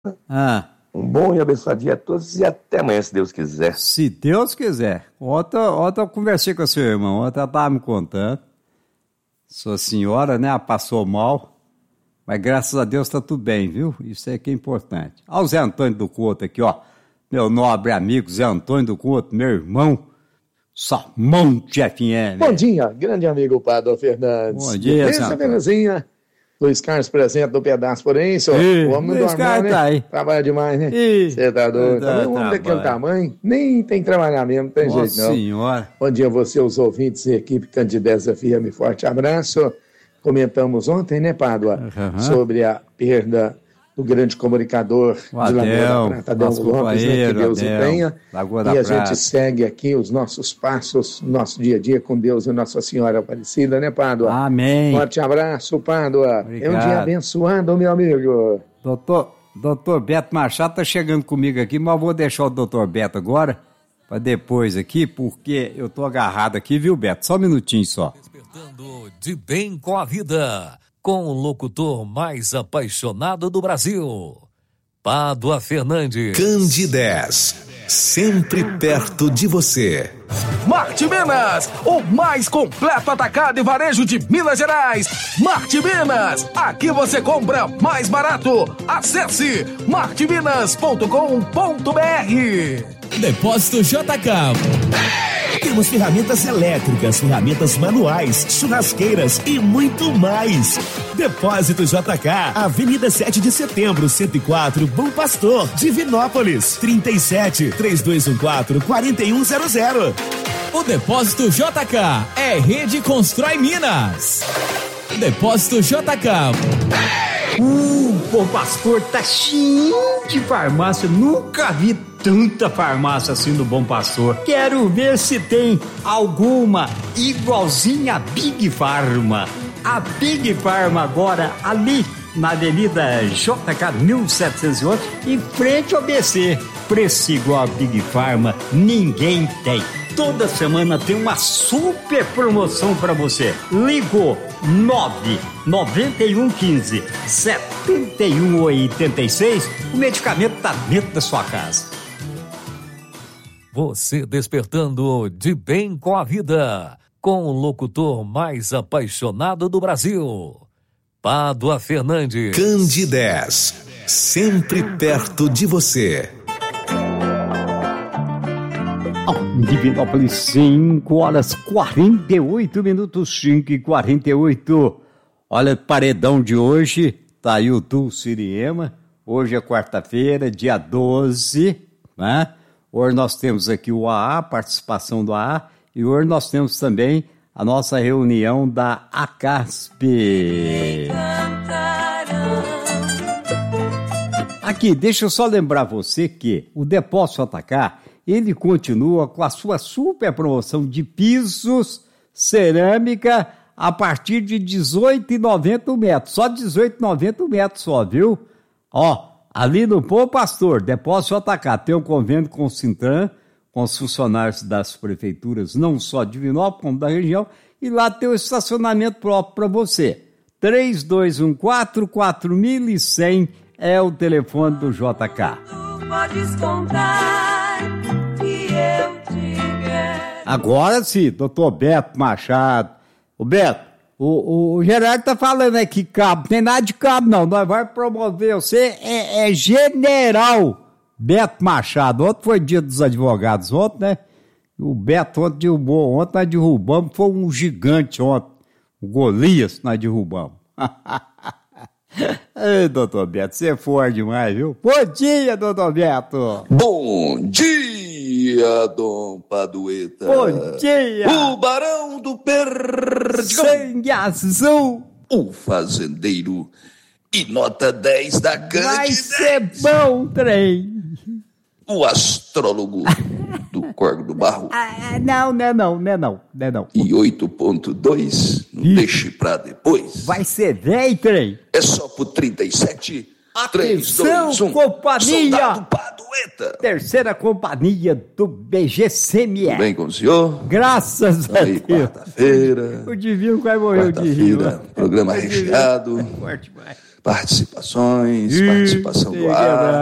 Um bom e abençoado dia a todos e até amanhã, se Deus quiser. Se Deus quiser. Ontem eu conversei com a sua irmã, ontem ela estava me contando. Sua senhora, né, passou mal, mas graças a Deus está tudo bem, viu? Isso é que é importante. Olha o Zé Antônio do Couto aqui, ó. Meu nobre amigo Zé Antônio do Couto, meu irmão, Samonte FM. Bom dia, grande amigo Padre Fernandes. Bom dia, Essa belezinha. Luiz Carlos presente do pedaço, porém, só o homem não dorme, né? Tá aí. Trabalha demais, né? Você tá doido. Também um homem daquele tamanho, nem tem que trabalhar mesmo, não tem jeito não. Senhora. Bom dia a você, os ouvintes e equipe Candideza FM, forte abraço. Comentamos ontem, né, Pádua, sobre a perda do grande comunicador de Lagoa da Prata, Adelmo Lopes, né, que Deus o tenha. E a gente segue aqui os nossos passos, nosso dia a dia com Deus e Nossa Senhora Aparecida, né, Pádua? Amém. Forte abraço, Pádua. Obrigado. É um dia abençoado, meu amigo. Doutor Beto Machado tá chegando comigo aqui, mas eu vou deixar o doutor Beto agora, para depois aqui, porque eu tô agarrado aqui, viu, Beto? Só um minutinho só. Despertando de bem com a vida, com o locutor mais apaixonado do Brasil, Pádua Fernandes. Candidez, sempre perto de você. Marte Minas, o mais completo atacado e varejo de Minas Gerais. Marte Minas, aqui você compra mais barato. Acesse marteminas.com.br. Depósito JK. Temos ferramentas elétricas, ferramentas manuais, churrasqueiras e muito mais. Depósito JK, Avenida 7 de Setembro, 104, Bom Pastor, Divinópolis, 37-3214-4100. O Depósito JK é Rede Constrói Minas. Depósito JK. Bom Pastor tá cheio de farmácia, nunca vi tanta farmácia assim do Bom Pastor. Quero ver se tem alguma igualzinha a Big Pharma. A Big Pharma agora ali na Avenida JK 1711, em frente ao BC. Preço igual a Big Pharma, ninguém tem. Toda semana tem uma super promoção para você. Ligou 99115-7186. O medicamento tá dentro da sua casa. Você despertando de bem com a vida, com o locutor mais apaixonado do Brasil, Pádua Fernandes. Candidez, sempre perto de você. Divinópolis, 5h48, 5h48. Olha, paredão de hoje, tá aí o Dulce Siriema. Hoje é quarta-feira, dia 12, né? Hoje nós temos aqui o AA, participação do AA, e hoje nós temos também a nossa reunião da ACASP. Aqui, deixa eu só lembrar você que o Depósito JK, ele continua com a sua super promoção de pisos, cerâmica, a partir de R$18,90 o metro. Só R$18,90 o metro só, viu? Ó, ali no Bom Pastor, Depósito JK, tem um convênio com o Sintran, com os funcionários das prefeituras, não só de Divinópolis, como da região, e lá tem o estacionamento próprio para você. 3214-4100 é o telefone do JK. Podes contar que eu te quero. Agora sim, doutor Beto Machado. O Beto, o Gerardo tá falando aqui cabo, não tem nada de cabo não, nós vamos promover você, é general Beto Machado. Ontem foi dia dos advogados, ontem, né? O Beto ontem derrubou, ontem nós derrubamos, foi um gigante ontem, o Golias nós derrubamos. Ei, doutor Beto, você é forte demais, viu? Bom dia, doutor Beto! Bom dia, Dom Padueta! Bom dia! O Barão do Perdigão! Sangue azul! O fazendeiro e nota 10 da Candidez! Vai ser bom, trem! O astrólogo do Corgo do Barro! Não. E 8.2, não deixe pra depois. Vai ser velho, trem! É só pro 37. Atenção, 3, 2, 1. companhia! Soldado Padueta! Terceira companhia do BGCME. Tudo bem com o senhor? Graças a Deus. Quarta-feira. O Divino vai morrer, o Divino. Programa recheado. Forte, vai. participações, participação do ar.